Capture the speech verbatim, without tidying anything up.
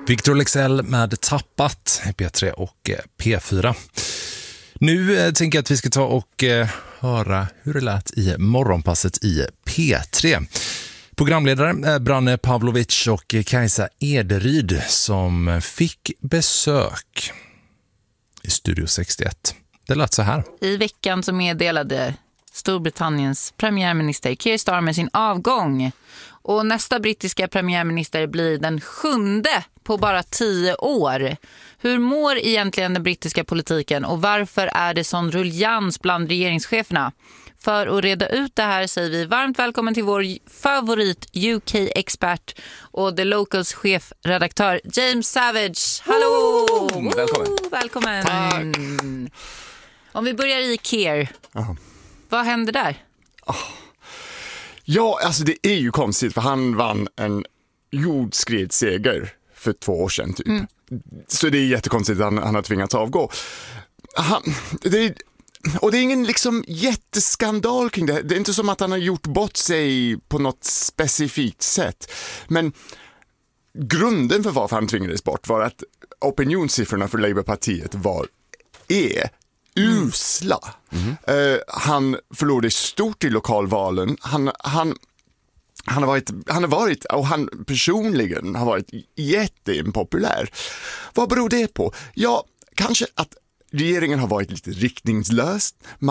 Victor Leksell med Tappat i P tre och P fyra. Nu eh, tänker jag att vi ska ta och eh, höra hur det lät i morgonpasset i P tre. Programledare eh, Branne Pavlovic och Kajsa Ederyd som fick besök i Studio sextioett. Det lät så här. I veckan så meddelade Storbritanniens premiärminister Keir Starmer sin avgång. Och nästa brittiska premiärminister blir den sjunde på bara tio år. Hur mår egentligen den brittiska politiken och varför är det sån ruljans bland regeringscheferna? För att reda ut det här säger vi varmt välkommen till vår favorit U K-expert och The Locals chefredaktör James Savage. Hallå! Oh, välkommen. Oh, välkommen. Tack. Om vi börjar i Keir. Aha. Vad händer där? Oh. Ja, alltså det är ju konstigt för han vann en jordskredsseger för två år sedan typ. Mm. Så det är jättekonstigt att han, han har tvingats avgå. Han, det är, och det är ingen liksom jätteskandal kring det. Det är inte som att han har gjort bort sig på något specifikt sätt. Men grunden för varför han tvingades bort var att opinionssiffrorna för Labourpartiet var är usla. Mm. Uh, han förlorade stort i lokalvalen. Han, han, han, har varit, han har varit, och han personligen har varit jätteimpopulär. Vad beror det på? Ja, kanske att regeringen har varit lite riktningslös.